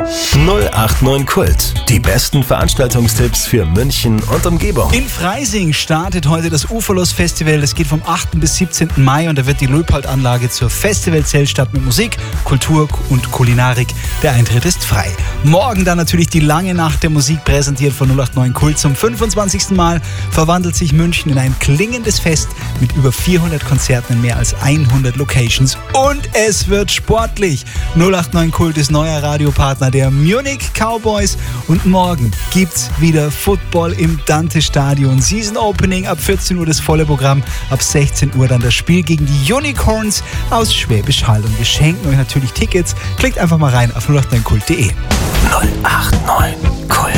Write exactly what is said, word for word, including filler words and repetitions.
null acht neun Kult. Die besten Veranstaltungstipps für München und Umgebung. In Freising startet heute das Uferlos-Festival. Das geht vom achten bis siebzehnten Mai und da wird die Löpold-Anlage zur Festivalzeltstadt mit Musik, Kultur und Kulinarik. Der Eintritt ist frei. Morgen dann natürlich die lange Nacht der Musik, präsentiert von null acht neun Kult. Zum fünfundzwanzigsten Mal verwandelt sich München in ein klingendes Fest mit über vierhundert Konzerten in mehr als hundert Locations. Und es wird sportlich. null acht neun Kult ist neuer Radiopartner der Munich Cowboys. Und morgen gibt's wieder Football im Dante-Stadion. Season Opening ab vierzehn Uhr das volle Programm. Ab sechzehn Uhr dann das Spiel gegen die Unicorns aus Schwäbisch Hall. Und wir schenken euch natürlich Tickets. Klickt einfach mal rein auf null acht neun kult punkt de. null acht neun Kult.